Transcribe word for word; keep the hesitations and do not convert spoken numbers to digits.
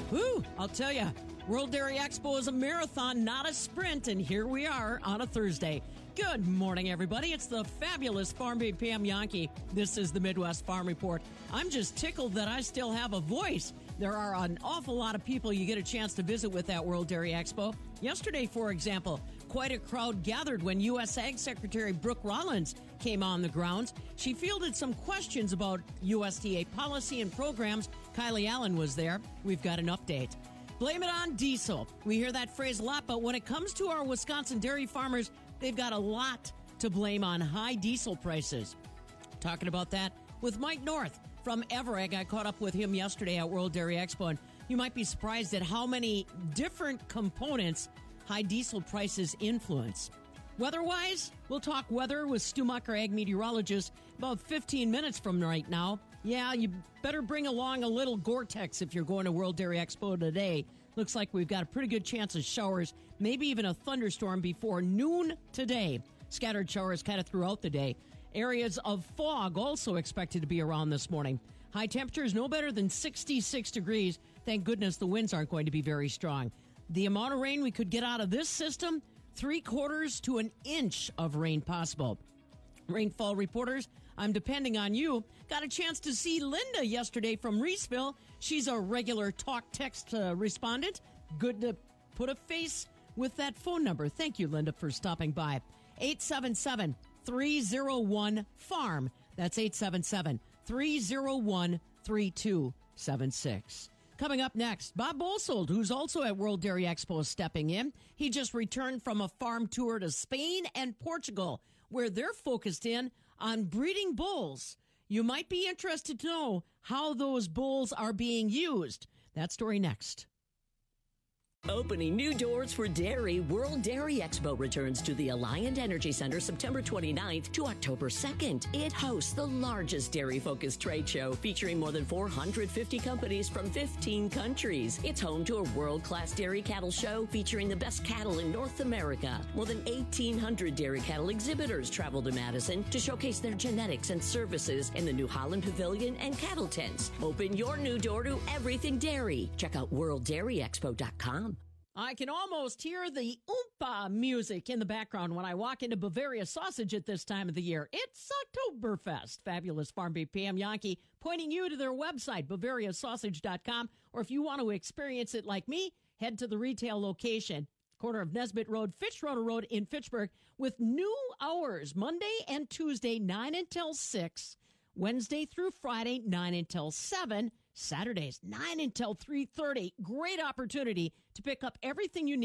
Woo! I'll tell you, World Dairy Expo is a marathon, not a sprint, and here we are on a Thursday. Good morning, everybody. It's the fabulous Farm Babe Pam Yankee. This is the Midwest Farm Report. I'm just tickled that I still have a voice. There are an awful lot of people you get a chance to visit with at World Dairy Expo. Yesterday, for example, quite a crowd gathered when U S Ag Secretary Brooke Rollins came on the grounds. She fielded some questions about U S D A policy and programs. Kylie Allen was there. We've got an update. Blame it on diesel. We hear that phrase a lot, but when it comes to our Wisconsin dairy farmers, they've got a lot to blame on high diesel prices. Talking about that with Mike North from Everegg. I caught up with him yesterday at World Dairy Expo, and you might be surprised at how many different components high diesel prices influence. Weather-wise, we'll talk weather with Stu Mucker, ag meteorologist, about fifteen minutes from right now. Yeah, you better bring along a little Gore-Tex if you're going to World Dairy Expo today. Looks like we've got a pretty good chance of showers, maybe even a thunderstorm before noon today. Scattered showers kind of throughout the day. Areas of fog also expected to be around this morning. High temperatures no better than sixty-six degrees. Thank goodness the winds aren't going to be very strong. The amount of rain we could get out of this system, three quarters to an inch of rain possible. Rainfall reporters, I'm depending on you. Got a chance to see Linda yesterday from Reeseville. She's a regular talk text uh, respondent. Good to put a face with that phone number. Thank you, Linda, for stopping by. eight seven seven, three oh one, farm. That's eight seven seven, three oh one, three two seven six. Coming up next, Bob Bosold, who's also at World Dairy Expo, is stepping in. He just returned from a farm tour to Spain and Portugal, where they're focused in on breeding bulls. You might be interested to know how those bulls are being used. That story next. Opening new doors for dairy, World Dairy Expo returns to the Alliant Energy Center September twenty-ninth to October second. It hosts the largest dairy-focused trade show featuring more than four hundred fifty companies from fifteen countries. It's home to a world-class dairy cattle show featuring the best cattle in North America. More than eighteen hundred dairy cattle exhibitors travel to Madison to showcase their genetics and services in the New Holland Pavilion and cattle tents. Open your new door to everything dairy. Check out world dairy expo dot com. I can almost hear the oompa music in the background when I walk into Bavaria Sausage at this time of the year. It's Oktoberfest. Fabulous Farm Babe Pam Yankee pointing you to their website, bavaria sausage dot com. Or if you want to experience it like me, head to the retail location, corner of Nesbitt Road, Fitzroy Road in Fitchburg, with new hours, Monday and Tuesday, nine until six, Wednesday through Friday, nine until seven, Saturdays, nine until three thirty. Great opportunity to pick up everything you need